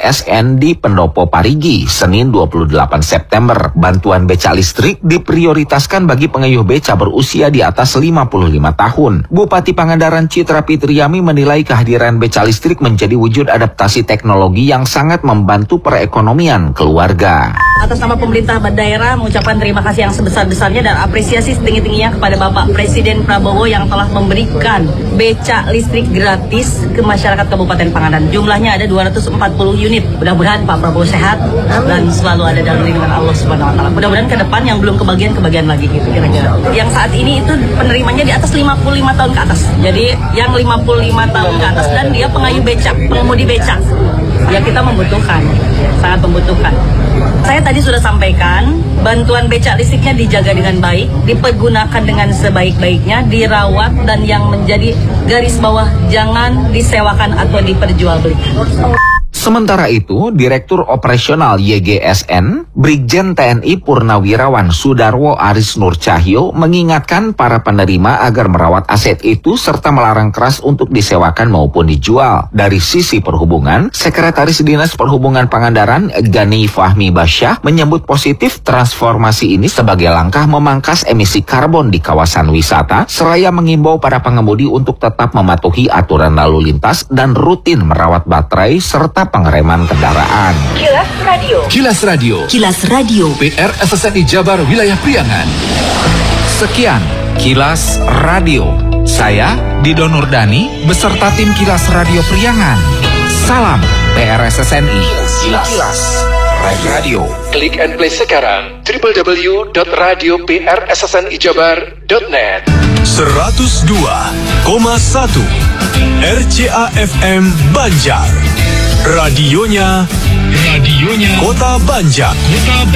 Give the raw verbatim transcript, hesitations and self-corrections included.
S N di Pendopo Parigi, Senin dua puluh delapan September. Bantuan beca listrik diprioritaskan bagi pengayuh beca berusia di atas lima puluh lima tahun. Bupati Pangandaran Citra Fitriami menilai kehadiran beca listrik menjadi wujud adaptasi teknologi yang sangat membantu perekonomian keluarga. Atas nama pemerintah daerah mengucapkan terima kasih yang sebesar-besarnya dan apresiasi setinggi-tingginya kepada Bapak Presiden Prabowo yang telah memberikan beca listrik gratis ke masyarakat Kabupaten Pangandaran. Jumlahnya ada dua ratus empat puluh unit. Mudah-mudahan Pak Prabowo sehat dan selalu ada dalam lindungan Allah Subhanahu wa taala. Mudah-mudahan ke depan yang belum kebagian-kebagian lagi gitu kira-kira. Yang saat ini itu penerimanya di atas lima puluh lima tahun ke atas. Jadi yang lima puluh lima tahun ke atas dan dia pengayuh beca, pengemudi beca. Ya kita membutuhkan, sangat membutuhkan. Saya tadi sudah sampaikan, bantuan beca listriknya dijaga dengan baik, dipergunakan dengan sebaik-baiknya, dirawat, dan yang menjadi garis bawah jangan disewakan atau diperjualbelikan. Sementara itu, Direktur Operasional Y G S N, Brigjen T N I Purnawirawan Sudarwo Aris Nur Cahyo mengingatkan para penerima agar merawat aset itu serta melarang keras untuk disewakan maupun dijual. Dari sisi perhubungan, Sekretaris Dinas Perhubungan Pangandaran Gani Fahmi Basyah menyebut positif transformasi ini sebagai langkah memangkas emisi karbon di kawasan wisata, seraya mengimbau para pengemudi untuk tetap mematuhi aturan lalu lintas dan rutin merawat baterai serta pengereman kendaraan. Kilas Radio. Kilas Radio. Kilas Radio. P R S S N I Jabar Wilayah Priangan. Sekian Kilas Radio. Saya Dido Nurdani beserta tim Kilas Radio Priangan. Salam P R S S N I. Kilas, Kilas Radio. Klik and play sekarang w w w dot radio p r s s n i jabar dot net. seratus dua koma satu R C A F M Banjar. Radionya, radionya Kota Banjar. Kota Banjar.